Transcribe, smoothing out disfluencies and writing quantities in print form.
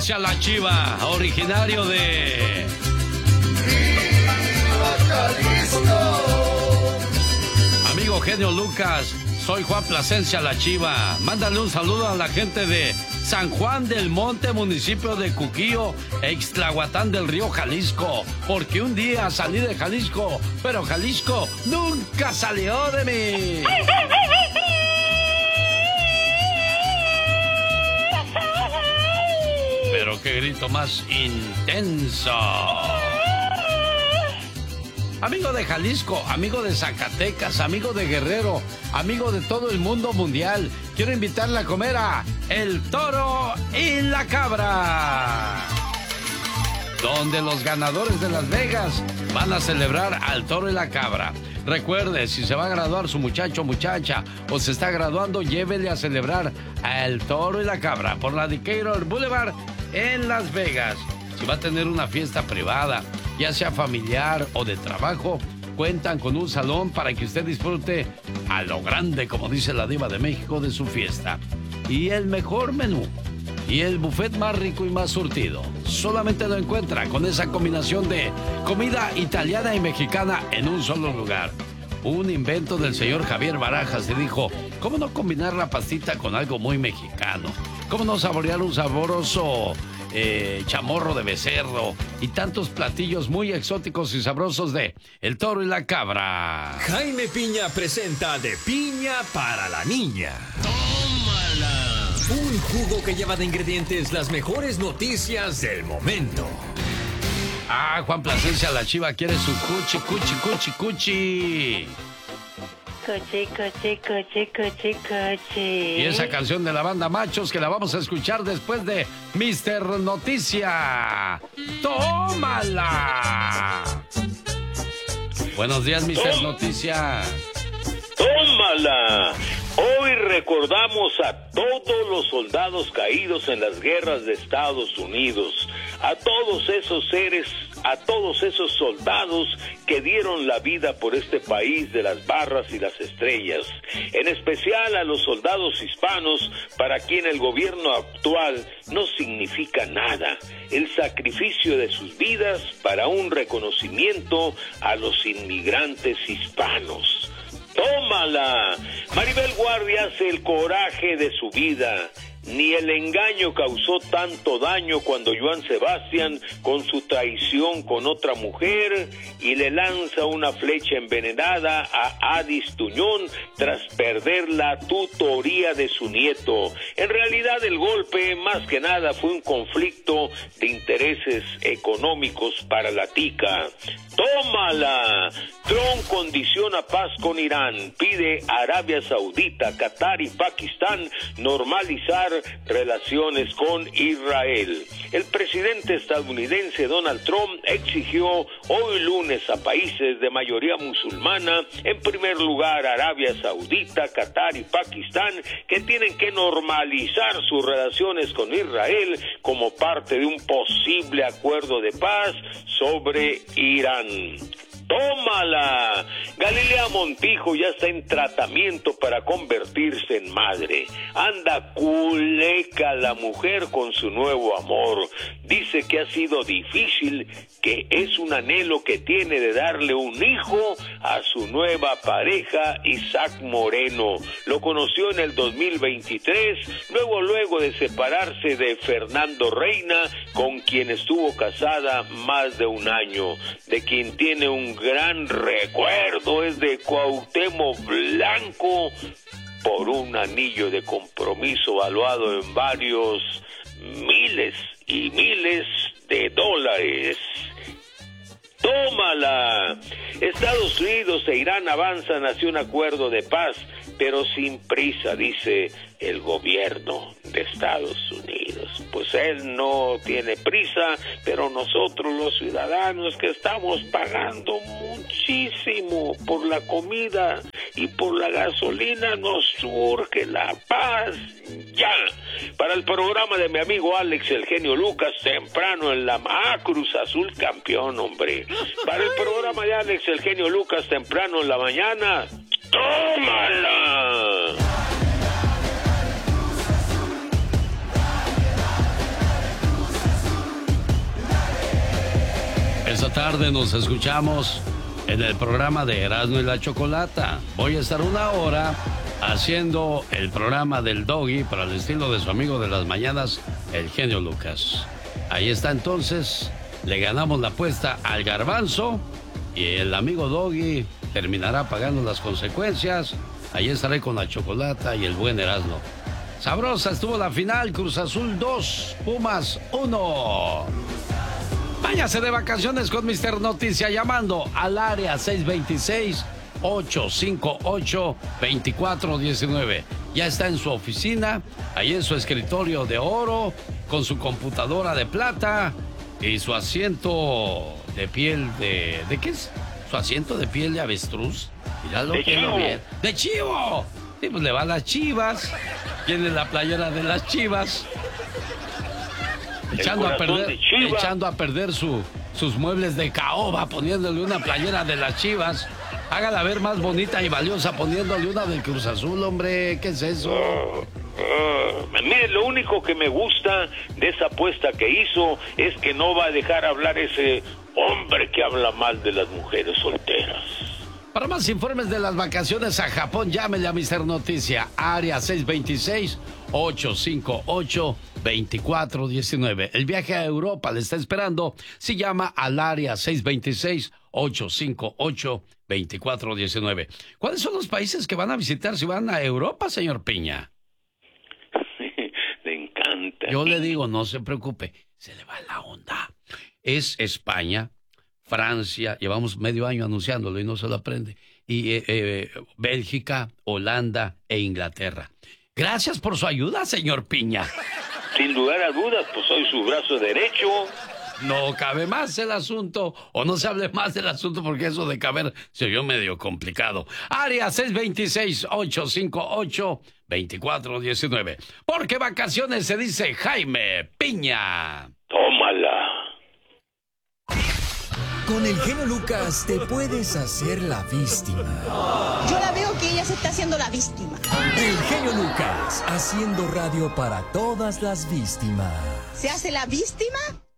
La Chiva, originario de Jalisco. Amigo genio Lucas, soy Juan Plasencia La Chiva. Mándale un saludo a la gente de San Juan del Monte, municipio de Cuquío, Ixtlahuatán del Río, Jalisco. Porque un día salí de Jalisco, pero Jalisco nunca salió de mí. Pero qué grito más intenso. Amigo de Jalisco, amigo de Zacatecas, amigo de Guerrero, amigo de todo el mundo mundial, quiero invitarle a comer a El Toro y la Cabra, donde los ganadores de Las Vegas van a celebrar al Toro y la Cabra. Recuerde, si se va a graduar su muchacho o muchacha o se está graduando, llévele a celebrar a El Toro y la Cabra por la Decatur Boulevard en Las Vegas. Si va a tener una fiesta privada, ya sea familiar o de trabajo, cuentan con un salón para que usted disfrute a lo grande, como dice la diva de México, de su fiesta. Y el mejor menú y el buffet más rico y más surtido solamente lo encuentra con esa combinación de comida italiana y mexicana en un solo lugar. Un invento del señor Javier Barajas, y dijo, ¿cómo no combinar la pastita con algo muy mexicano? ¿Cómo no saborear un sabroso chamorro de becerro y tantos platillos muy exóticos y sabrosos de El Toro y la Cabra? Jaime Piña presenta De Piña para la Niña. ¡Tómala! Un jugo que lleva de ingredientes las mejores noticias del momento. Ah, Juan Plasencia La Chiva quiere su cuchi, cuchi, cuchi, cuchi. Coche, coche, coche, coche, coche. Y esa canción de la banda Machos que la vamos a escuchar después de Mr. Noticia. ¡Tómala! Buenos días, Mr. Noticia. ¡Tómala! Hoy recordamos a todos los soldados caídos en las guerras de Estados Unidos, a todos esos seres, a todos esos soldados que dieron la vida por este país de las barras y las estrellas, en especial a los soldados hispanos para quien el gobierno actual no significa nada, el sacrificio de sus vidas para un reconocimiento a los inmigrantes hispanos. ¡Tómala! Maribel Guardia hace el coraje de su vida. Ni el engaño causó tanto daño cuando Joan Sebastián, con su traición con otra mujer, y le lanza una flecha envenenada a Adis Tuñón tras perder la tutoría de su nieto. En realidad el golpe más que nada fue un conflicto de intereses económicos para la tica. ¡Tómala! Trump condiciona paz con Irán, pide a Arabia Saudita, Qatar y Pakistán normalizar relaciones con Israel. El presidente estadounidense Donald Trump exigió hoy lunes a países de mayoría musulmana, en primer lugar Arabia Saudita, Qatar y Pakistán, que tienen que normalizar sus relaciones con Israel como parte de un posible acuerdo de paz sobre Irán. ¡Tómala! Galilea Montijo ya está en tratamiento para convertirse en madre. Anda culeca la mujer con su nuevo amor. Dice que ha sido difícil, que es un anhelo que tiene de darle un hijo a su nueva pareja, Isaac Moreno. Lo conoció en el 2023, luego de separarse de Fernando Reina, con quien estuvo casada más de un año, de quien tiene un gran recuerdo es de Cuauhtémoc Blanco por un anillo de compromiso valuado en varios miles y miles de dólares. ¡Tómala! Estados Unidos e Irán avanzan hacia un acuerdo de paz, pero sin prisa, dice el gobierno de Estados Unidos. Pues él no tiene prisa, pero nosotros los ciudadanos que estamos pagando muchísimo por la comida y por la gasolina, nos surge la paz ya. Para el programa de mi amigo Alex, el genio Lucas, temprano en la Cruz Azul campeón, hombre. Para el programa de Alex, el genio Lucas, temprano en la mañana, ¡tómala! tarde nos escuchamos en el programa de Erasmo y la Chocolata. Voy a estar 1 hora haciendo el programa del Doggy para el estilo de su amigo de las mañanas, el genio Lucas. Ahí está entonces, le ganamos la apuesta al Garbanzo y el amigo Doggy terminará pagando las consecuencias. Ahí estaré con la Chocolata y el buen Erasmo. Sabrosa estuvo la final, Cruz Azul 2, Pumas 1. Váyase de vacaciones con Mr. Noticia llamando al área 626-858-2419. Ya está en su oficina, ahí en su escritorio de oro, con su computadora de plata y su asiento de piel de... ¿De qué es? ¿Su asiento de piel de avestruz? Míralo, ¡De chivo! Bien. ¡De chivo! Sí, pues le va a las Chivas. Tiene la playera de las Chivas. Echando a perder sus muebles de caoba, poniéndole una playera de las Chivas. Hágala ver más bonita y valiosa poniéndole una del Cruz Azul, hombre. ¿Qué es eso? Mire, lo único que me gusta de esa apuesta que hizo es que no va a dejar hablar ese hombre que habla mal de las mujeres solteras. Para más informes de las vacaciones a Japón, llámele a Mr. Noticia, área 626-858-2419. El viaje a Europa le está esperando si llama al área 626-858-2419. ¿Cuáles son los países que van a visitar si van a Europa, señor Piña? Le encanta. Yo le digo, no se preocupe, se le va la onda. Es España, Francia, llevamos medio año anunciándolo y no se lo aprende, y Bélgica, Holanda e Inglaterra. Gracias por su ayuda, señor Piña. Sin lugar a dudas, pues soy su brazo derecho. No cabe más el asunto, o no se hable más del asunto porque eso de caber se oyó medio complicado. Área 626-858-2419. Porque vacaciones se dice Jaime Piña. Tómala. Con el genio Lucas te puedes hacer la víctima. Yo la veo que ella se está haciendo la víctima. El genio Lucas, haciendo radio para todas las víctimas. ¿Se hace la víctima?